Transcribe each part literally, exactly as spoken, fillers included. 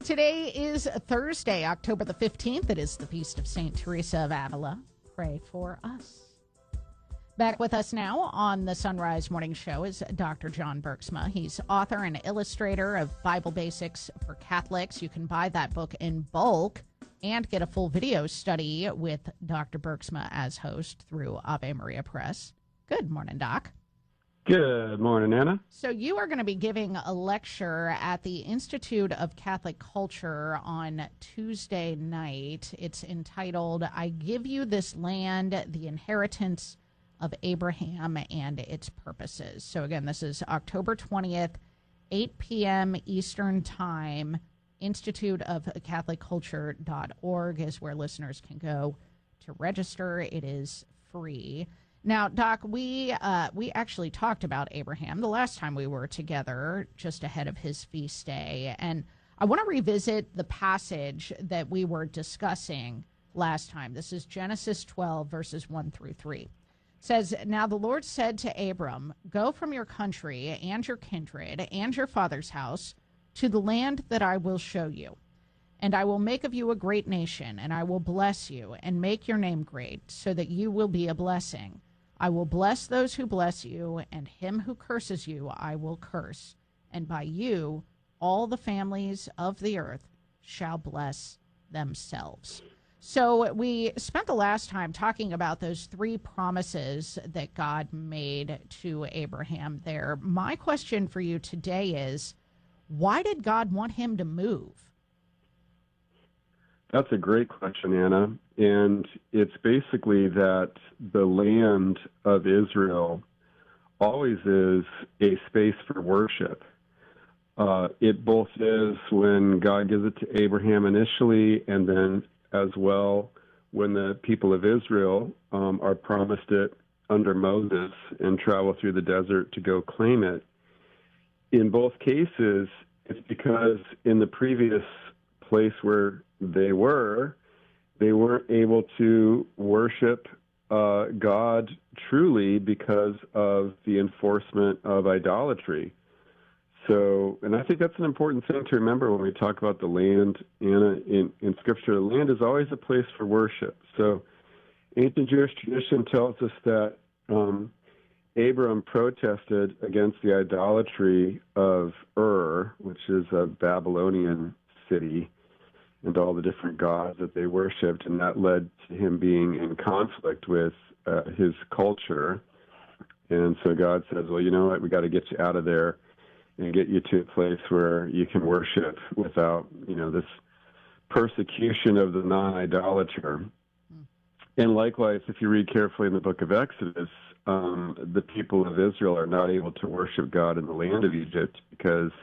Today is Thursday, October the fifteenth. It is the Feast of Saint Teresa of Avila. Pray for us. Back with us now on the Sunrise Morning Show is Doctor John Bergsma. He's author and illustrator of Bible Basics for Catholics. You can buy that book in bulk and get a full video study with Doctor Bergsma as host through Ave Maria Press. Good morning, Doc. Good morning, Anna. So you are going to be giving a lecture at the Institute of Catholic Culture on Tuesday night. It's entitled, I Give You This Land, the Inheritance of Abraham and Its Purposes. So again, this is October twentieth, eight p.m. Eastern Time. Institute of Catholic Culture dot org is where listeners can go to register. It is free. Now, Doc, we uh, we actually talked about Abraham the last time we were together, just ahead of his feast day. And I want to revisit the passage that we were discussing last time. This is Genesis twelve, verses one through three. It says, Now the Lord said to Abram, Go from your country and your kindred and your father's house to the land that I will show you. And I will make of you a great nation, and I will bless you and make your name great, so that you will be a blessing. I will bless those who bless you, and him who curses you I will curse. And by you all the families of the earth shall bless themselves. So we spent the last time talking about those three promises that God made to Abraham there. My question for you today is, why did God want him to move? That's a great question, Anna. And it's basically that the land of Israel always is a space for worship. Uh, it both is when God gives it to Abraham initially, and then as well when the people of Israel um, are promised it under Moses and travel through the desert to go claim it. In both cases, it's because in the previous place where they were, they weren't able to worship uh, God truly because of the enforcement of idolatry. So, and I think that's an important thing to remember when we talk about the land in, in, in Scripture. The land is always a place for worship. So ancient Jewish tradition tells us that um, Abram protested against the idolatry of Ur, which is a Babylonian city, and all the different gods that they worshipped, and that led to him being in conflict with uh, his culture. And so God says, well, you know what, we got to get you out of there and get you to a place where you can worship without, you know, this persecution of the non-idolater. Mm. And likewise, if you read carefully in the book of Exodus, um, the people of Israel are not able to worship God in the land of Egypt because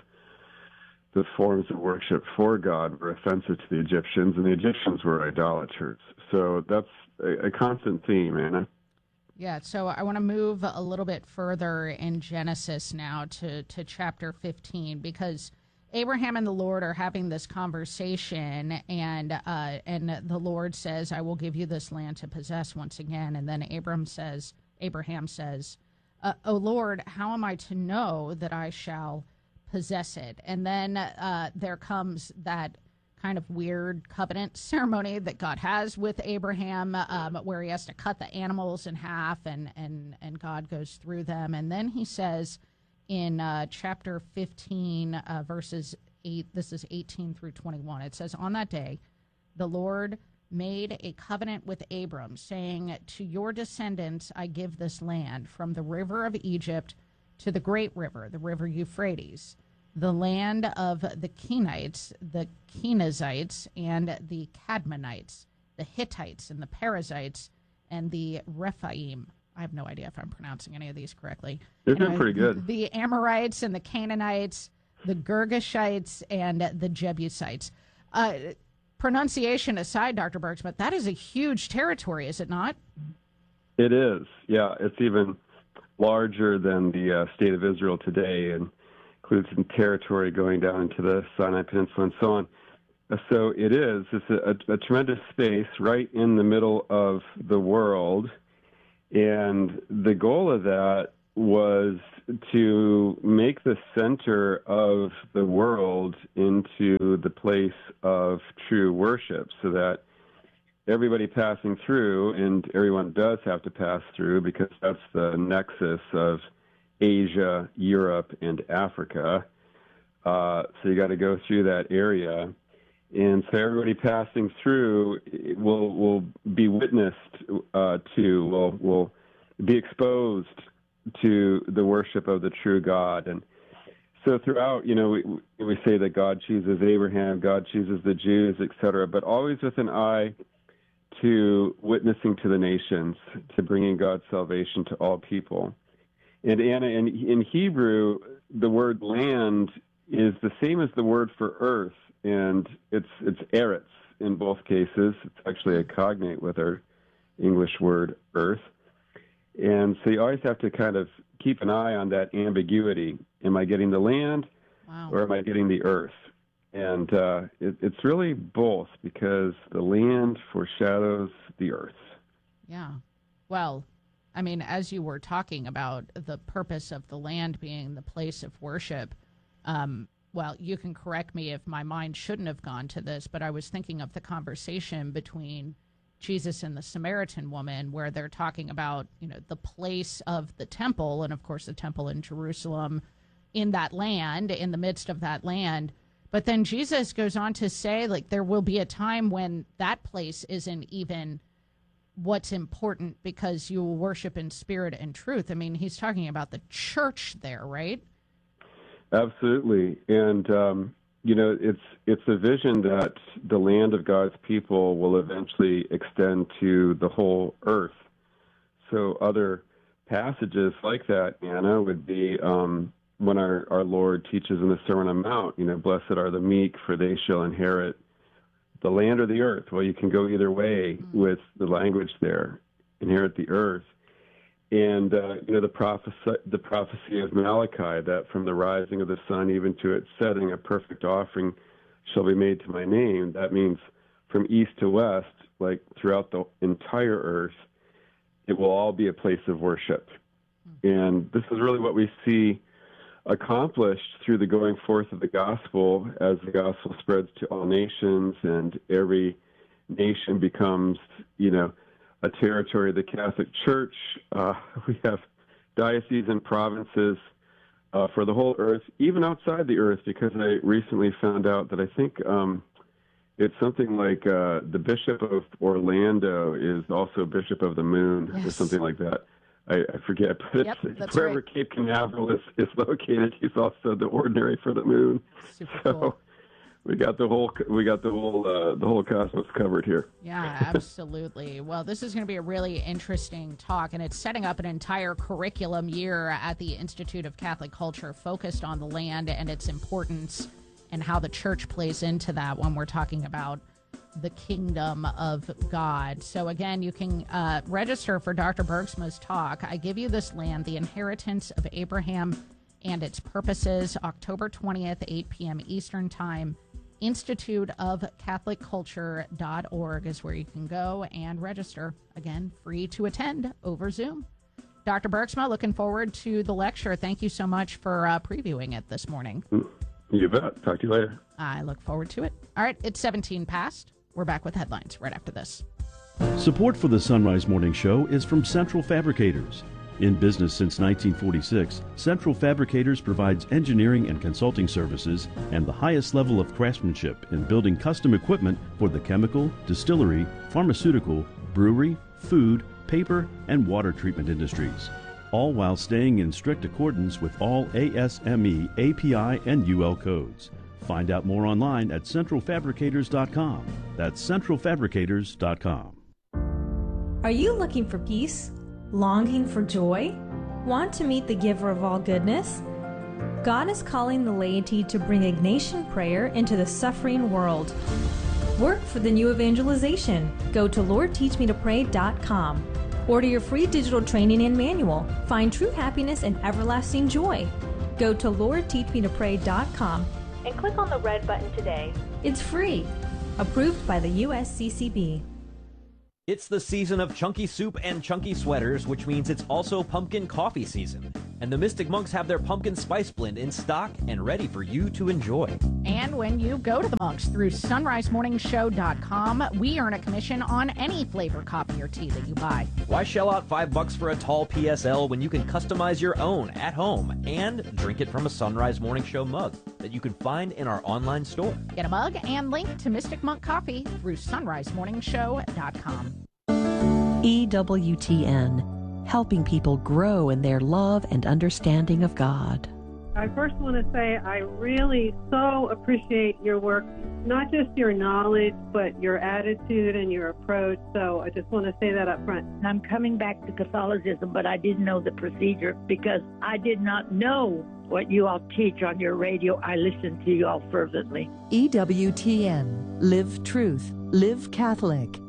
the forms of worship for God were offensive to the Egyptians, and the Egyptians were idolaters. So that's a, a constant theme, Anna. Yeah, so I want to move a little bit further in Genesis now to, to chapter fifteen, because Abraham and the Lord are having this conversation, and uh, and the Lord says, I will give you this land to possess once again. And then Abram says, Abraham says, uh, O Lord, how am I to know that I shall possess it? And then uh, there comes that kind of weird covenant ceremony that God has with Abraham, um, where he has to cut the animals in half, and, and, and God goes through them. And then he says in uh, chapter fifteen, uh, verses eight, this is eighteen through twenty-one, it says, On that day, the Lord made a covenant with Abram, saying, To your descendants I give this land, from the river of Egypt to the great river, the river Euphrates, the land of the Kenites, the Kenizzites, and the Cadmonites, the Hittites, and the Perizzites, and the Rephaim. I have no idea if I'm pronouncing any of these correctly. You're doing pretty good. The Amorites and the Canaanites, the Girgashites, and the Jebusites. Uh, pronunciation aside, Doctor Bergsma, that is a huge territory, is it not? It is, yeah. It's even larger than the uh, state of Israel today, and includes some territory going down into the Sinai Peninsula and so on. Uh, so it is. It's a, a, a tremendous space right in the middle of the world, and the goal of that was to make the center of the world into the place of true worship, so that everybody passing through, and everyone does have to pass through because that's the nexus of Asia, Europe, and Africa. Uh, so you got to go through that area. And so everybody passing through will will be witnessed uh, to, will will be exposed to the worship of the true God. And so throughout, you know, we, we say that God chooses Abraham, God chooses the Jews, et cetera, but always with an eye to witnessing to the nations, to bringing God's salvation to all people. And Anna, in, in Hebrew, the word land is the same as the word for earth, and it's it's eretz in both cases. It's actually a cognate with our English word earth. And so you always have to kind of keep an eye on that ambiguity. Am I getting the land, wow, or am I getting the earth? And uh, it, it's really both, because the land foreshadows the earth. Yeah. Well, I mean, as you were talking about the purpose of the land being the place of worship, um, well, you can correct me if my mind shouldn't have gone to this, but I was thinking of the conversation between Jesus and the Samaritan woman, where they're talking about, you know, the place of the temple, and of course the temple in Jerusalem, in that land, in the midst of that land. But then Jesus goes on to say, like, there will be a time when that place isn't even what's important, because you will worship in spirit and truth. I mean, he's talking about the church there, right? Absolutely. And, um, you know, it's it's a vision that the land of God's people will eventually extend to the whole earth. So other passages like that, Anna, would be um, when our, our Lord teaches in the Sermon on the Mount, you know, blessed are the meek, for they shall inherit the land or the earth. Well, you can go either way mm-hmm. with the language there, inherit the earth. And, uh, you know, the prophecy, the prophecy of Malachi, that from the rising of the sun even to its setting, a perfect offering shall be made to my name. That means from east to west, like throughout the entire earth, it will all be a place of worship. Mm-hmm. And this is really what we see accomplished through the going forth of the gospel, as the gospel spreads to all nations, and every nation becomes, you know, a territory of the Catholic Church. Uh, we have dioceses and provinces uh, for the whole earth, even outside the earth, because I recently found out that I think um, it's something like uh, the Bishop of Orlando is also Bishop of the Moon, yes, or something like that. I, I forget, but yep, it's wherever right. Cape Canaveral is, is located, he's also the ordinary for the moon. Super so cool. we got the whole we got the whole uh, the whole cosmos covered here. Yeah, absolutely. Well, this is going to be a really interesting talk, and it's setting up an entire curriculum year at the Institute of Catholic Culture focused on the land and its importance, and how the church plays into that when we're talking about the kingdom of God. So again, you can uh, register for Doctor Bergsma's talk, I Give You This Land, the Inheritance of Abraham and Its Purposes, October twentieth, eight p.m. Eastern Time. Institute of Catholic Culture dot org is where you can go and register. Again, free to attend over Zoom. Doctor Bergsma, looking forward to the lecture. Thank you so much for uh, previewing it this morning. You bet. Talk to you later. I look forward to it. All right, it's seventeen past. We're back with headlines right after this. Support for the Sunrise Morning Show is from Central Fabricators. In business since nineteen forty-six, Central Fabricators provides engineering and consulting services and the highest level of craftsmanship in building custom equipment for the chemical, distillery, pharmaceutical, brewery, food, paper, and water treatment industries, all while staying in strict accordance with all A S M E, A P I, and U L codes. Find out more online at central fabricators dot com. That's central fabricators dot com. Are you looking for peace? Longing for joy? Want to meet the giver of all goodness? God is calling the laity to bring Ignatian prayer into the suffering world. Work for the new evangelization. Go to lord teach me to pray dot com. Order your free digital training and manual. Find true happiness and everlasting joy. Go to lord teach me to pray dot com and click on the red button today. It's free. Approved by the U S C C B. It's the season of chunky soup and chunky sweaters, which means it's also pumpkin coffee season. And the Mystic Monks have their pumpkin spice blend in stock and ready for you to enjoy. And when you go to the Monks through sunrise morning show dot com, we earn a commission on any flavor coffee or tea that you buy. Why shell out five bucks for a tall P S L when you can customize your own at home and drink it from a Sunrise Morning Show mug that you can find in our online store? Get a mug and link to Mystic Monk Coffee through sunrise morning show dot com. E W T N, helping people grow in their love and understanding of God. I first want to say I really so appreciate your work, not just your knowledge, but your attitude and your approach. So I just want to say that up front. I'm coming back to Catholicism, but I didn't know the procedure because I did not know what you all teach on your radio. I listen to you all fervently. E W T N, live truth, live Catholic.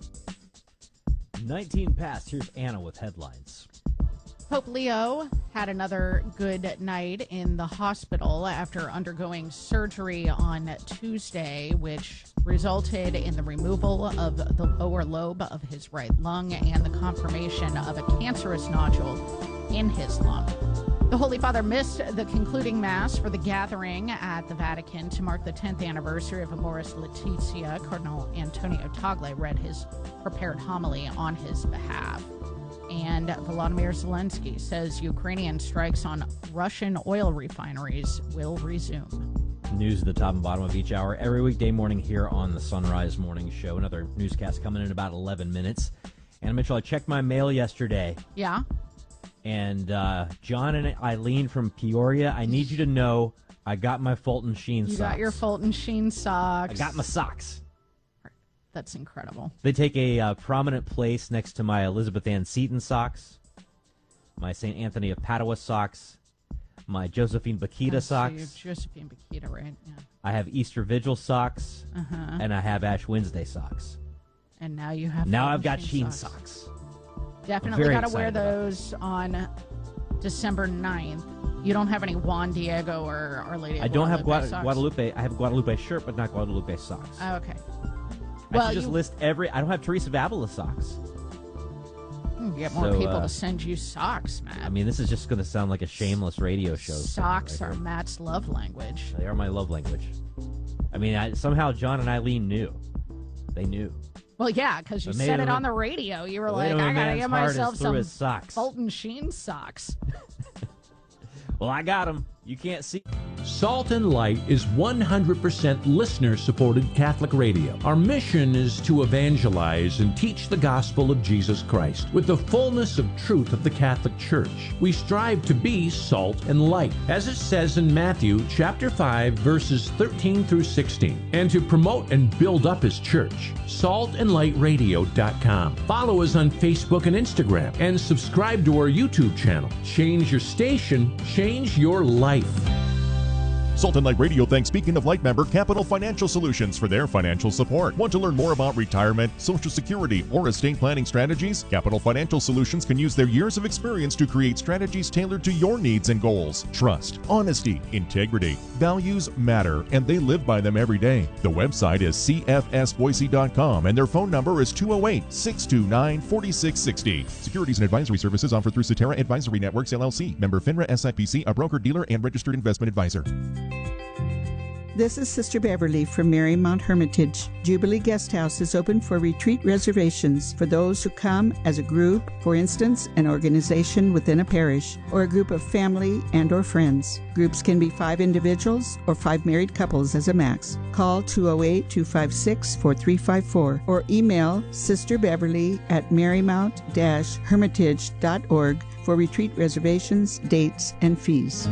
nineteen past, here's Anna with headlines. Pope Leo had another good night in the hospital after undergoing surgery on Tuesday, which resulted in the removal of the lower lobe of his right lung and the confirmation of a cancerous nodule in his lung. The Holy Father missed the concluding Mass for the gathering at the Vatican to mark the tenth anniversary of Amoris Laetitia. Cardinal Antonio Tagle read his prepared homily on his behalf. And Volodymyr Zelensky says Ukrainian strikes on Russian oil refineries will resume. News at the top and bottom of each hour every weekday morning here on the Sunrise Morning Show. Another newscast coming in about eleven minutes. Anna Mitchell, I checked my mail yesterday. Yeah? And uh, John and Eileen from Peoria, I need you to know I got my Fulton Sheen You socks. got your Fulton Sheen socks. I got my socks. That's incredible. They take a uh, prominent place next to my Elizabeth Ann Seton socks, my Saint Anthony of Padua socks, my Josephine Bakita Oh, so socks. you're Josephine Bakita, right? Yeah. I have Easter Vigil socks, Uh-huh. and I have Ash Wednesday socks. And now you have Now Fulton I've got Sheen Sheen socks. socks. Definitely Very got to wear excited about those on December ninth. You don't have any Juan Diego or Our Lady of I don't have Guadalupe Gua- socks? Guadalupe. I have Guadalupe shirt, but not Guadalupe socks. Oh, okay. I Well, should just you- list every. I don't have Teresa of Avila socks. You get more So, people uh, to send you socks, Matt. I mean, this is just going to sound like a shameless radio show. Socks right are here. Matt's love language. They are my love language. I mean, I, somehow John and Eileen knew. They knew. Well, yeah, because you The said maid it of on a- the radio. You were the like, maid of a I gotta man's get heart is myself through some his socks. Fulton Sheen socks. Well, I got them. You can't see. Salt and Light is one hundred percent listener-supported Catholic radio. Our mission is to evangelize and teach the gospel of Jesus Christ with the fullness of truth of the Catholic Church. We strive to be salt and light, as it says in Matthew chapter five, verses thirteen through sixteen, and to promote and build up His church. salt and light radio dot com. Follow us on Facebook and Instagram, and subscribe to our YouTube channel. Change your station, change your life. Salt and Light Radio thanks Beacon of Light member Capital Financial Solutions for their financial support. Want to learn more about retirement, Social Security, or estate planning strategies? Capital Financial Solutions can use their years of experience to create strategies tailored to your needs and goals. Trust, honesty, integrity, values matter, and they live by them every day. The website is c f s boise dot com, and their phone number is two oh eight, six two nine, four six six zero. Securities and advisory services offered through Cetera Advisory Networks, L L C. Member FINRA S I P C, a broker-dealer and registered investment advisor. This is Sister Beverly from Marymount Hermitage. Jubilee Guest House is open for retreat reservations for those who come as a group, for instance, an organization within a parish, or a group of family and or friends. Groups can be five individuals or five married couples as a max. Call two oh eight, two five six, four three five four or email Sister Beverly at marymount dash hermitage dot org for retreat reservations, dates, and fees.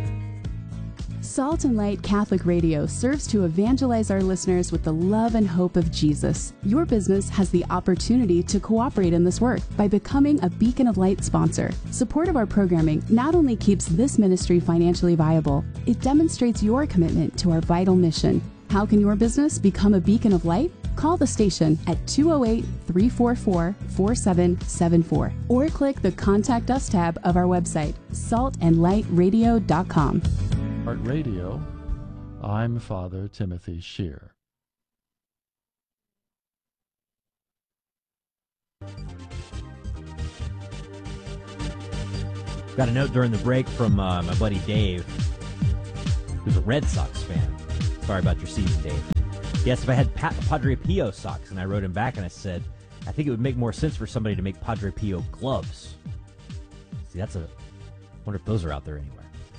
Salt and Light Catholic Radio serves to evangelize our listeners with the love and hope of Jesus. Your business has the opportunity to cooperate in this work by becoming a Beacon of Light sponsor. Support of our programming not only keeps this ministry financially viable, it demonstrates your commitment to our vital mission. How can your business become a beacon of light? Call the station at two oh eight, three four four, four seven seven four or click the Contact Us tab of our website, salt and light radio dot com. Heart Radio, I'm Father Timothy Shear. Got a note during the break from uh, my buddy Dave, who's a Red Sox fan. Sorry about your season, Dave. He asked if I had pa- Padre Pio socks, and I wrote him back and I said, I think it would make more sense for somebody to make Padre Pio gloves. See, that's a... I wonder if those are out there anywhere.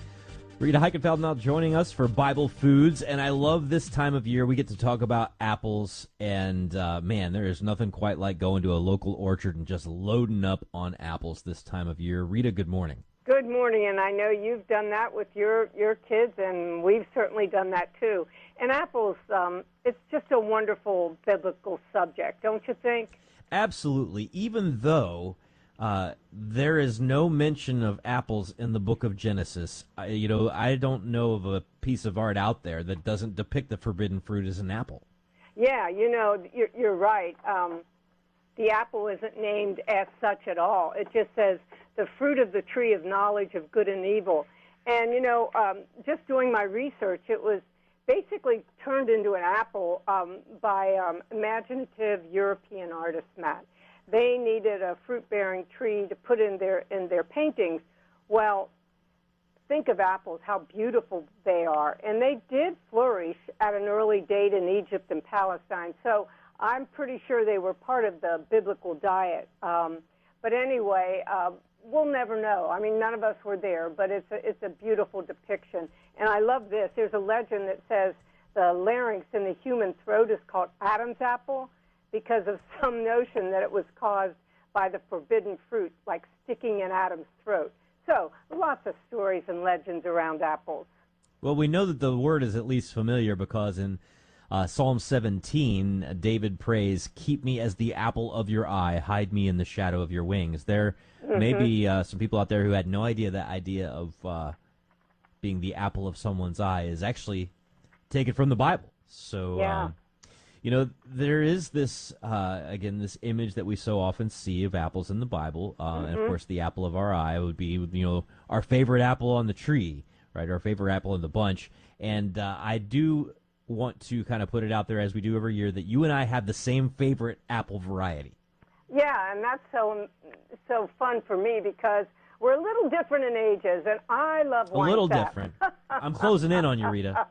Rita Heikenfeld now joining us for Bible Foods, and I love this time of year. We get to talk about apples, and uh, man, there is nothing quite like going to a local orchard and just loading up on apples this time of year. Rita, good morning. Good morning, and I know you've done that with your, your kids, and we've certainly done that too. And apples, um, it's just a wonderful biblical subject, don't you think? Absolutely, even though uh, there is no mention of apples in the book of Genesis. I, you know, I don't know of a piece of art out there that doesn't depict the forbidden fruit as an apple. Yeah, you know, you're, you're right. Um, the apple isn't named as such at all. It just says the fruit of the tree of knowledge of good and evil. And, you know, um, just doing my research, it was basically turned into an apple um, by um, imaginative European artists, Matt. They needed a fruit-bearing tree to put in their in their paintings. Well, think of apples, how beautiful they are. And they did flourish at an early date in Egypt and Palestine. So I'm pretty sure they were part of the biblical diet. Um, but anyway, uh, we'll never know. I mean, none of us were there, but it's a, it's a beautiful depiction. And I love this. There's a legend that says the larynx in the human throat is called Adam's apple because of some notion that it was caused by the forbidden fruit, like sticking in Adam's throat. So lots of stories and legends around apples. Well, we know that the word is at least familiar because in uh, Psalm seventeen, David prays, "Keep me as the apple of your eye, hide me in the shadow of your wings." There mm-hmm. may be uh, some people out there who had no idea that idea of uh, being the apple of someone's eye is actually taken from the Bible. So, yeah. um, you know, there is this, uh, again, this image that we so often see of apples in the Bible. Uh, mm-hmm. And, of course, the apple of our eye would be, you know, our favorite apple on the tree, right, our favorite apple in the bunch. And uh, I do want to kind of put it out there, as we do every year, that you and I have the same favorite apple variety. Yeah, and that's so so fun for me because we're a little different in ages, and I love wine A little sap. different. I'm closing in on you, Rita.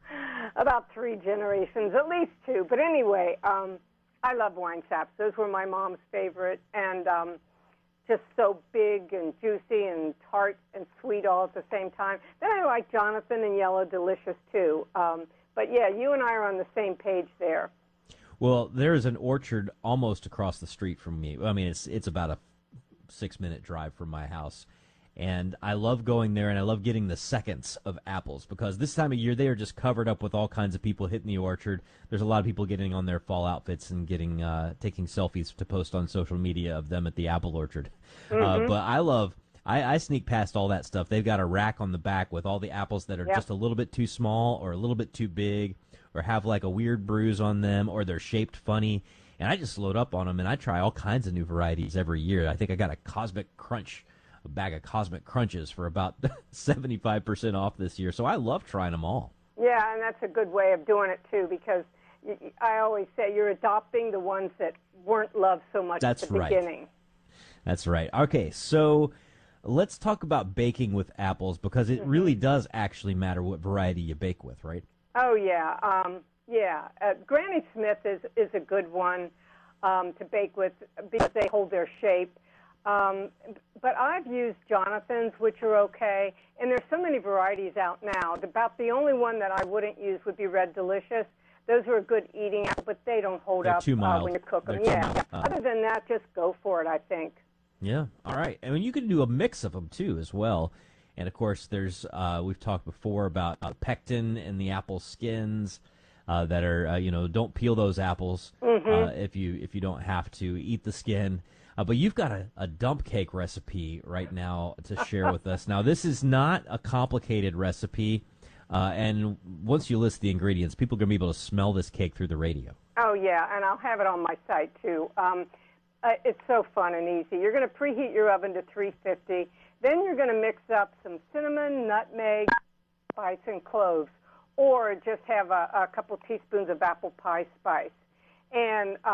About three generations, at least two. But anyway, um, I love wine saps. Those were my mom's favorite, and um, just so big and juicy and tart and sweet all at the same time. Then I like Jonathan and Yellow Delicious, too. Um, but, yeah, you and I are on the same page there. Well, there is an orchard almost across the street from me. I mean, it's it's about a six-minute drive from my house. And I love going there, and I love getting the seconds of apples because this time of year they are just covered up with all kinds of people hitting the orchard. There's a lot of people getting on their fall outfits and getting uh, taking selfies to post on social media of them at the apple orchard. Mm-hmm. Uh, but I love, I, I sneak past all that stuff. They've got a rack on the back with all the apples that are yep. just a little bit too small or a little bit too big or have like a weird bruise on them or they're shaped funny. And I just load up on them, and I try all kinds of new varieties every year. I think I got a Cosmic Crunch a bag of Cosmic Crunches for about seventy-five percent off this year. So I love trying them all. Yeah, and that's a good way of doing it, too, because you, I always say you're adopting the ones that weren't loved so much that's at the right. beginning. That's right. Okay, so let's talk about baking with apples because it mm-hmm. really does actually matter what variety you bake with, right? Oh, yeah. Um, yeah. Uh, Granny Smith is, is a good one um, to bake with because they hold their shape. Um, but I've used Jonathan's, which are okay, and there's so many varieties out now. About the only one that I wouldn't use would be Red Delicious. Those are a good eating apple, but they don't hold They're up too mild. Uh, when you cook them. They're Yeah. too mild. Other than that, just go for it, I think. Yeah. All right. I mean, you can do a mix of them too, as well. And of course, there's uh, we've talked before about uh, pectin in the apple skins. Uh, that are uh, you know don't peel those apples mm-hmm. uh, if you if you don't have to eat the skin. Uh, but you've got a, a dump cake recipe right now to share with us. Now, this is not a complicated recipe, uh, and once you list the ingredients, people are going to be able to smell this cake through the radio. Oh, yeah, and I'll have it on my site, too. Um, uh, it's so fun and easy. You're going to preheat your oven to three fifty. Then you're going to mix up some cinnamon, nutmeg, spice, and cloves, or just have a, a couple teaspoons of apple pie spice. And